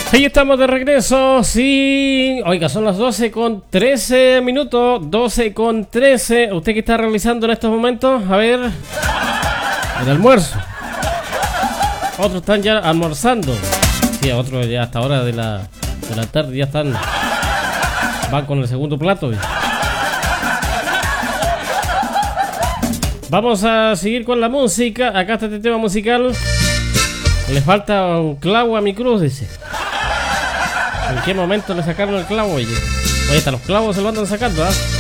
Ahí estamos de regreso, sí. Oiga, son las 12:13 minutos, 12:13. ¿Usted qué está realizando en estos momentos? A ver, el almuerzo. Otros están ya almorzando. Sí, otros ya hasta hora de la tarde ya están. Van con el segundo plato. Vamos a seguir con la música. Acá está este tema musical. Le falta un clavo a mi cruz, dice. ¿En qué momento le sacaron el clavo, oye? Oye, hasta los clavos se lo andan sacando, ¿ah?